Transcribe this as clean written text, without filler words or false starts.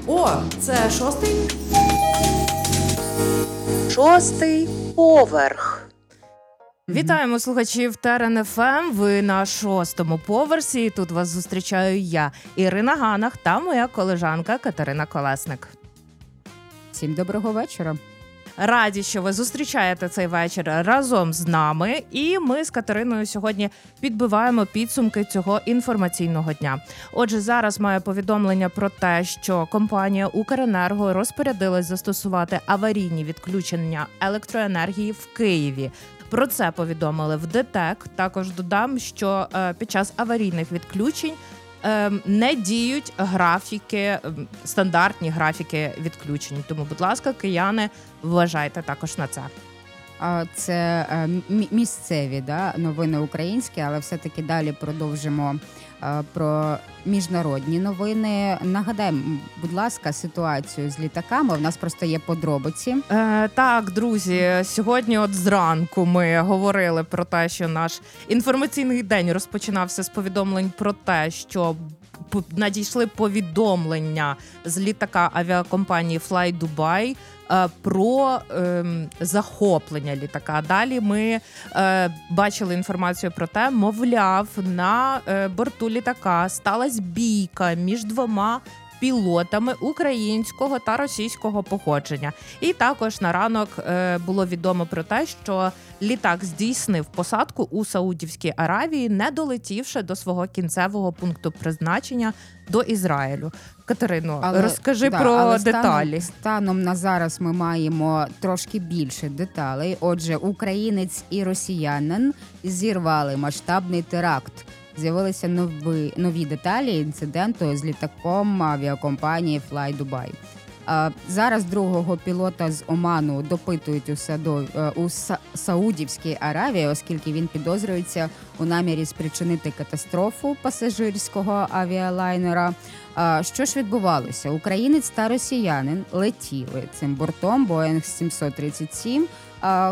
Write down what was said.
О, це шостий? Шостий поверх. Вітаємо слухачів Терен ФМ. Ви на 6-му поверсі. Тут вас зустрічаю я, Ірина Ганах, та моя колежанка Катерина Колесник. Всім доброго вечора. Раді, що ви зустрічаєте цей вечір разом з нами. І ми з Катериною сьогодні підбиваємо підсумки цього інформаційного дня. Отже, зараз маю повідомлення про те, що компанія «Укренерго» розпорядилась застосувати аварійні відключення електроенергії в Києві. Про це повідомили в ДТЕК. Також додам, що під час аварійних відключень не діють графіки, стандартні графіки відключень. Тому, будь ласка, кияни, вважайте також на це. Це місцеві новини українські, але все-таки далі продовжимо про міжнародні новини. Нагадаємо, будь ласка, ситуацію з літаками. У нас просто є подробиці. Так, друзі, сьогодні от зранку ми говорили про те, що наш інформаційний день розпочинався з повідомлень про те, що надійшли повідомлення з літака авіакомпанії Fly-Dubai про захоплення літака. Далі ми бачили інформацію про те, мовляв, на борту літака сталася бійка між двома пілотами українського та російського походження. І також на ранок було відомо про те, що літак здійснив посадку у Саудівській Аравії, не долетівши до свого кінцевого пункту призначення до Ізраїлю. Катерино, розкажи про деталі. Станом на зараз ми маємо трошки більше деталей. Отже, українець і росіянин зірвали масштабний теракт. З'явилися нові деталі інциденту з літаком авіакомпанії Fly-Dubai. Зараз другого пілота з Оману допитують у Саудівській Аравії, оскільки він підозрюється у намірі спричинити катастрофу пасажирського авіалайнера. Що ж відбувалося? Українець та росіянин летіли цим бортом Boeing 737.